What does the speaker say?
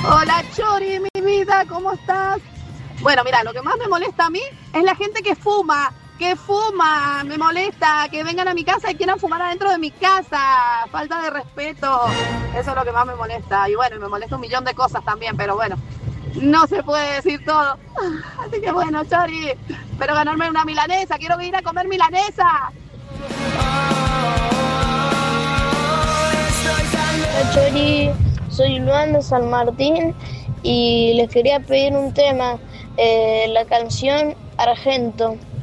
Hola Chori, mi vida, ¿cómo estás? Bueno, mira, lo que más me molesta a mí es la gente que fuma, me molesta, que vengan a mi casa y quieran fumar adentro de mi casa, falta de respeto, eso es lo que más me molesta. Y bueno, me molesta un millón de cosas también, pero bueno, no se puede decir todo. Así que bueno, Chori, espero ganarme una milanesa, quiero ir a comer milanesa. Hola Chori, soy Luan de San Martín y les quería pedir un tema, la canción Argento.